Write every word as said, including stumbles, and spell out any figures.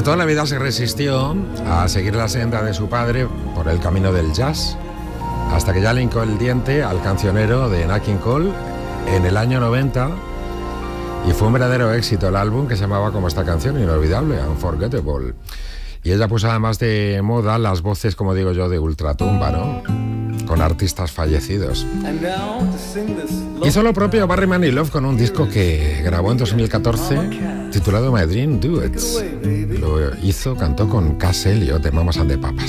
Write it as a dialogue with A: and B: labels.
A: que toda la vida se resistió a seguir la senda de su padre por el camino del jazz, hasta que ya le hincó el diente al cancionero de Nat King Cole en el año noventa, y fue un verdadero éxito el álbum, que se llamaba como esta canción, inolvidable, Unforgettable. Y ella puso además de moda las voces, como digo yo, de ultratumba, ¿no?, con artistas fallecidos. Hizo lo propio Barry Manilow con un disco que grabó en dos mil catorce titulado My Dream Duets. Lo hizo, cantó con Cass Elliot de Mamas and the Papas.